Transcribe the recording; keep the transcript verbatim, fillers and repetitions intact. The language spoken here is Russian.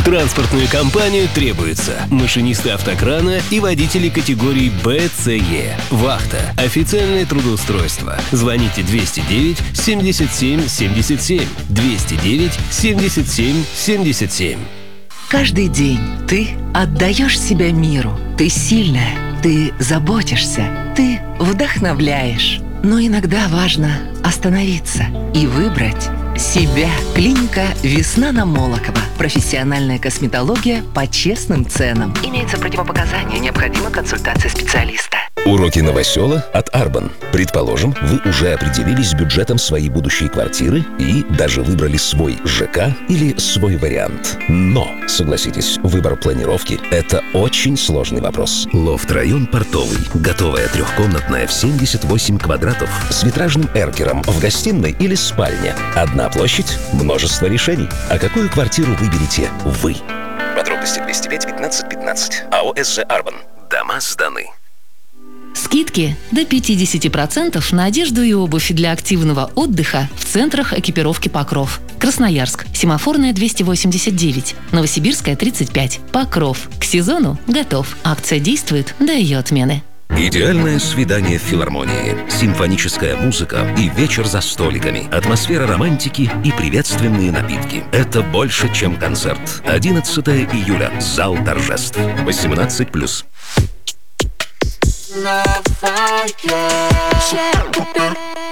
В транспортную компанию требуются машинисты автокрана и водители категорий Б, С, Е. Вахта. Официальное трудоустройство. Звоните двести девять семьдесят семь семьдесят семь. двести девять семьдесят семь семьдесят семь. Каждый день ты отдаешь себя миру. Ты сильная, ты заботишься, ты вдохновляешь. Но иногда важно остановиться и выбрать себя. Клиника «Весна» на Молокова. Профессиональная косметология по честным ценам. Имеются противопоказания, необходима консультация специалиста. Уроки новосела от Арбан. Предположим, вы уже определились с бюджетом своей будущей квартиры и даже выбрали свой ЖК или свой вариант. Но, согласитесь, выбор планировки – это очень сложный вопрос. Лофт-район Портовый. Готовая трехкомнатная в семьдесят восемь квадратов с витражным эркером в гостиной или спальне. Одна площадь, множество решений. А какую квартиру выберете вы? Подробности двести пять пятнадцать пятнадцать. АО СЖ Арбан. Дома сданы. Скидки до пятьдесят процентов на одежду и обувь для активного отдыха в центрах экипировки «Покров». Красноярск. Семафорная двести восемьдесят девять. Новосибирская тридцать пять. Покров. К сезону готов. Акция действует до ее отмены. Идеальное свидание в филармонии. Симфоническая музыка и вечер за столиками. Атмосфера романтики и приветственные напитки. Это больше, чем концерт. одиннадцатого июля. Зал торжеств. восемнадцать плюс. Новая